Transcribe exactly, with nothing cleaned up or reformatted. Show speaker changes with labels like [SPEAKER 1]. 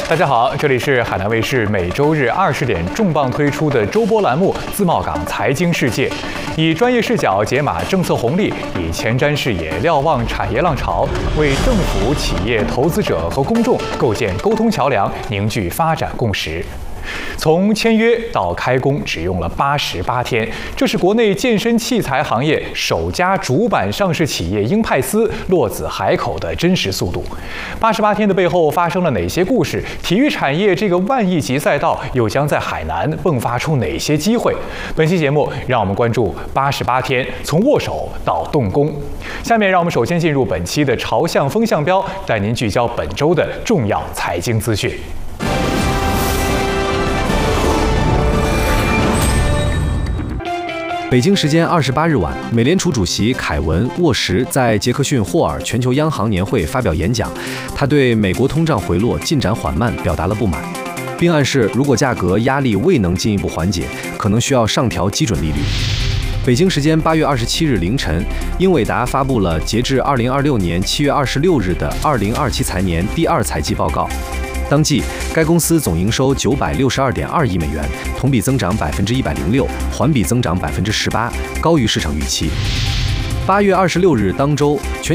[SPEAKER 1] 大家好，这里是海南卫视每周日二十点重磅推出的周播栏目《自贸港财经世界》，以专业视角解码政策红利，以前瞻视野瞭望产业浪潮，为政府、企业、投资者和公众构建沟通桥梁，凝聚发展共识。从签约到开工只用了八十八天，这是国内健身器材行业首家主板上市企业英派斯落子海口的真实速度。八十八天的背后发生了哪些故事？体育产业这个万亿级赛道又将在海南迸发出哪些机会？本期节目让我们关注八十八天从握手到动工。下面让我们首先进入本期的朝向风向标，带您聚焦本周的重要财经资讯。
[SPEAKER 2] 北京时间二十八日晚，美联储主席凯文·沃什在杰克逊霍尔全球央行年会发表演讲，他对美国通胀回落进展缓慢表达了不满，并暗示如果价格压力未能进一步缓解，可能需要上调基准利率。北京时间八月二十七日凌晨，英伟达发布了截至二零二六年七月二十六日的二零二七财年第二财季报告。当季，该公司总营收九百六十二点二亿美元，同比增长百分之一百零六，环比增长百分之十八，高于市场预期。八月二十六日当周，全